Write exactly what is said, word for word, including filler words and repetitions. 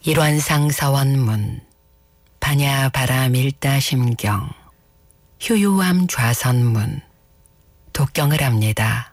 일원상 서원문 반야 바람 일다 심경 효요함 좌선문 독경을 합니다.